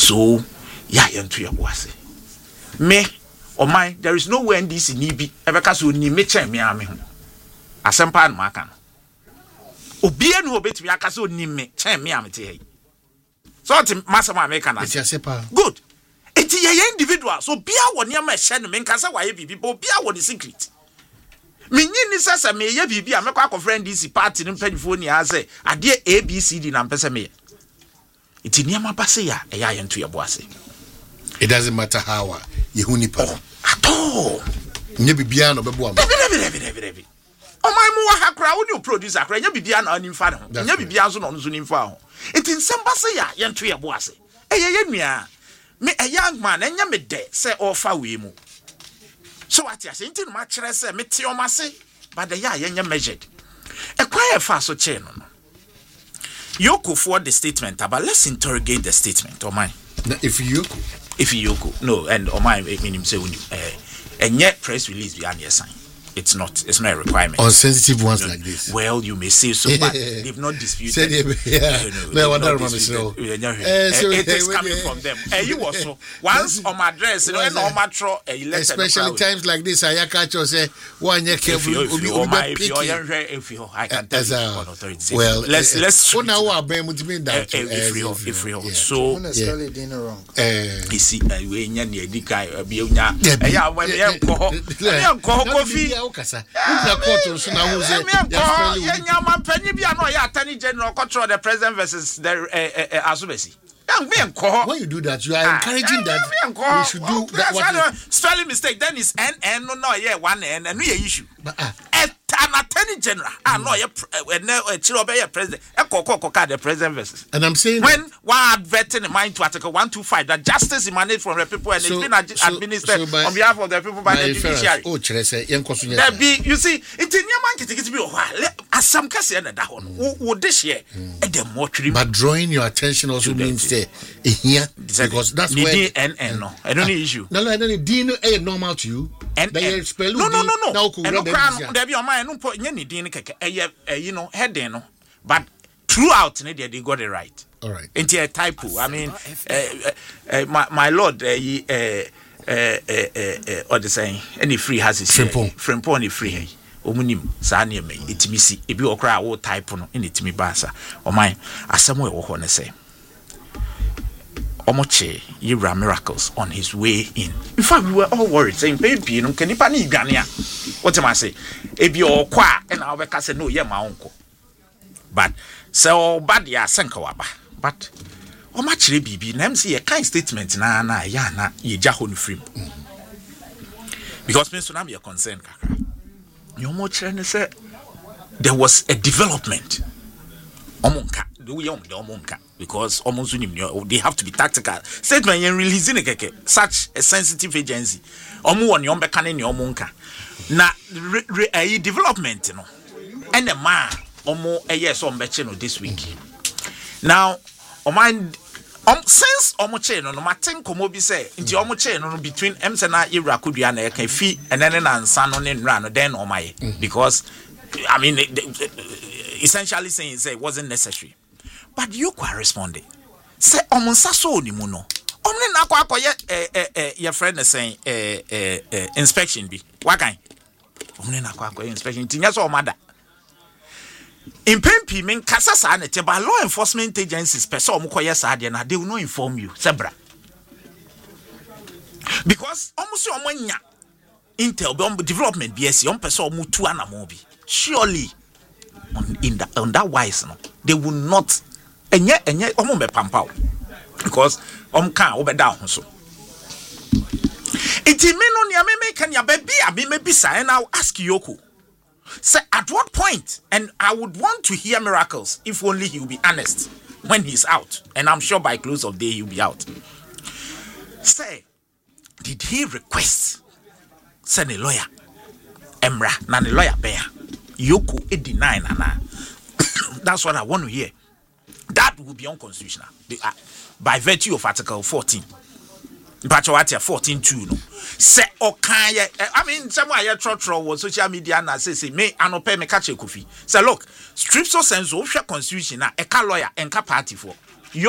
So yeah, yentu ya boase. Me or mine, there is no way in this nibi ever kaso ni meche me ame ho. Asempa no maka no. Obi anu obetumi akaso ni me che me ame te. So ati masama America na. It's asepa. Good. Eti ye individual so bia wo ne ma hye no me nkasa wa ye bibi bo bia wo the secret. Me nyini sasa me ye bibi a me kwa friend this party no mpanifo ni a say ade ABCD na mpesa me. Eti niam ba say ya eya ye nto ye boase. It doesn't matter how you hunipa. At all. Nye bibia no bebo am. O my mu wa hakra wo ni producer akra nye bibia na ani mfa ho. Nye bibia so no nso ni mfa ho. Eti nsem ba say ya ye nto ye boase. Ye nua me a young man enya me de say offer we mu. So what you say nti no ma kire say me te o ma say but the ya yenya measured. E kwa e fa so che no. Yoko for the statement but let's interrogate the statement. Oh my. If Yoko. No, and oh my meaning say and yet press release behind your sign. It's not a requirement. On sensitive ones like this. Well, you may say so, but they've not disputed. It is coming from them. You also once on my dress, and on my throw, especially times like this, I catch you say, "One year careful." If you, I can tell you on authority. Well, let's. So now our brain would mean that if we so spell it wrong. You see, we nya ni edika biunya. Yeah, when coffee. Ukasa na court so na who say nyama panyi bia no ya attorney general control the president versus the asubesi. When you do that, you are encouraging that we should do that. What spelling mistake then is n no yeah one n and no issue. An attorney general no yeah president the president versus. And I'm saying when one adverting in mind to article 125 that justice emanates from the people and it's been administered on behalf of the people by the judiciary. Oh, there be you see it's in your man to be as some case na da hon wo this year e dem mortuary. But drawing your attention also means here because that's where NN no I don't need issue. No, I don't need D no normal to you. No. Now there be on my no put any din keke you know heading no but throughout they got it right. All right. Into a typo. I mean my lord or the saying any free has his frimpon any free omunim saa ne me etimi si ebi okra wo type no ene etimi basa o man asem we wo ho ne say omoche yira miracles on his way in fact we were all worried saying baby no kanipa ni dwane a what am I say ebi okwa e na obeka say no ye ma onko but so bad ya senka waba but omachire bibi na MC ye kind statement na ya na ye ja ho no free because me so na be concern kakra there was a development omonka do we the omonka because they have to be tactical statement yen releasing such a sensitive agency omo won yom beka ne omonka na development no and the man omo yes on beche no this week now since omoche no matin komo bi say nti omoche no between emsena irakudua na eka fi enene na nsa no ne nra no then omaye because I mean essentially saying say it wasn't necessary but you quite responded say omonsa so ni mu no omne na akoye your friend is saying inspection bi wakan omne na akoye inspection tinya so omada in Pempi, men Casasa and by law enforcement agencies, person na they will not inform you, Sebra. Because almost your money Intel development BSc on person mutu ana mobi. Surely on that wise no, they will not and yet be pampao. Because can over down so. It may no me can ya baby I may be and I'll ask Yoko. Say at what point, and I would want to hear miracles if only he will be honest when he's out, and I'm sure by close of day he'll be out. Say, did he request send a lawyer? Emra, na lawyer bear. Yoko e deny na. That's what I want to hear. That would be unconstitutional by virtue of Article 14. Pachawatia 14:2 no say okanye I mean someone here trotro was social media na say me anope me catch kofi say look strip so sense o hwe constitution na e ka lawyer en ka party for